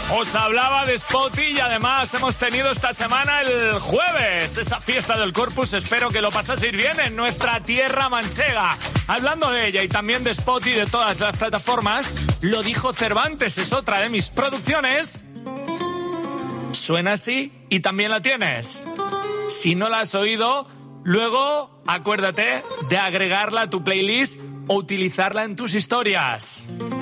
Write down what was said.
Os hablaba de Spotty y además hemos tenido esta semana el jueves esa fiesta del Corpus. Espero que lo pasaseis bien en nuestra tierra manchega. Hablando de ella y también de Spotty y de todas las plataformas, Lo dijo Cervantes es otra de mis producciones. Suena así y también la tienes. Si no la has oído, luego acuérdate de agregarla a tu playlist o utilizarla en tus historias.